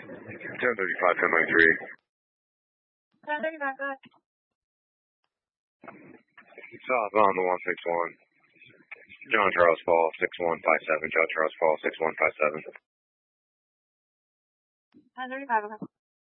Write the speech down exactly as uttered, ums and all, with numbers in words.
ten thirty-five, ten ninety-three. ten thirty-five, go ahead. South on the one six one. John Charles Fall, six one five seven. John Charles Fall, six one five seven. ten thirty-five, okay.